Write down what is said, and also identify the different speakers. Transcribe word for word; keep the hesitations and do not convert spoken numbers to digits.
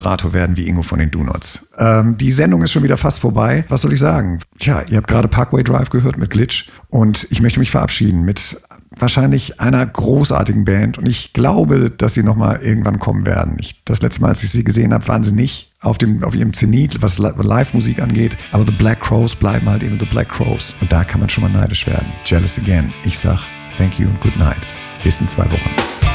Speaker 1: Moderator werden wie Ingo von den Do-Nots. Ähm, die Sendung ist schon wieder fast vorbei. Was soll ich sagen? Tja, ihr habt gerade Parkway Drive gehört mit Glitch und ich möchte mich verabschieden mit wahrscheinlich einer großartigen Band und ich glaube, dass sie nochmal irgendwann kommen werden. Ich, das letzte Mal, als ich sie gesehen habe, waren sie nicht auf, dem, auf ihrem Zenit, was Live-Musik angeht, aber The Black Crowes bleiben halt eben The Black Crowes und da kann man schon mal neidisch werden. Jealous Again. Ich sag thank you und good night. Bis in zwei Wochen.